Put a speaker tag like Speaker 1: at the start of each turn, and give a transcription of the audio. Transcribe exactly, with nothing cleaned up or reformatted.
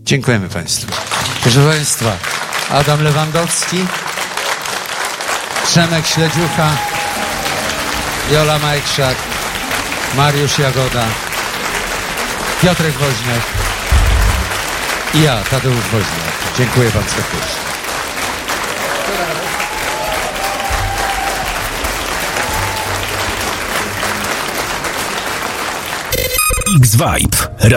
Speaker 1: Dziękujemy Państwu. Proszę Państwa, Adam Lewandowski, Przemek Śledziucha, Jola Majchrzak, Mariusz Jagoda, Piotrek Woźniak i ja, Tadeusz Woźniak. Dziękuję Wam serdecznie.
Speaker 2: X-Vibe.